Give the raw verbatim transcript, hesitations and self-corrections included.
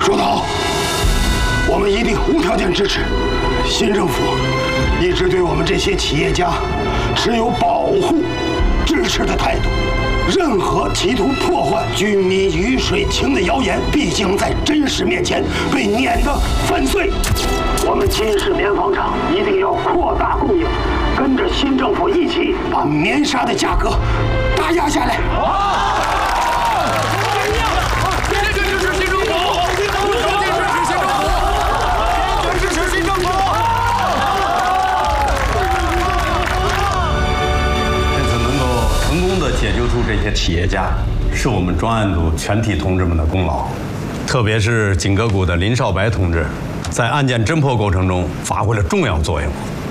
说得好，我们一定无条件支持。新政府一直对我们这些企业家持有保护、支持的态度。任何企图破坏军民鱼水情的谣言，必将在真实面前被碾得粉碎。我们金氏棉纺厂一定要扩大供应，跟着新政府一起把棉纱的价格打压下来。 坚决支持新政府！坚决支持新政府！坚决支持新政府！ 这次能够成功的解救出这些企业家，是我们专案组全体同志们的功劳，特别是锦革股的林少白同志，在案件侦破过程中发挥了重要作用。